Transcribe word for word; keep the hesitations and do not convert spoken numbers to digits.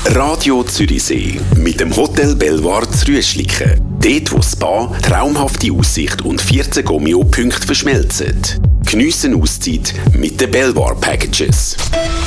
Radio Zürichsee mit dem Hotel Belvoir zu Rüeschlicken. Dort, wo das Spa, traumhafte Aussicht und vierzehn Gomeo-Punkte verschmelzen. Geniessen Auszeit mit den Belvoir Packages.